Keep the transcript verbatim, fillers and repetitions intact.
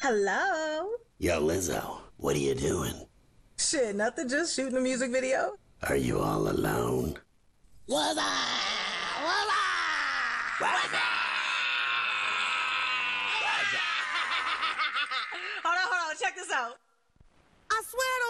Hello. Yo, Lizzo, what are you doing? Shit, nothing, just shooting a music video. Are you all alone? What's up? What's up? What's up? Hold on, hold on, check this out. I swear to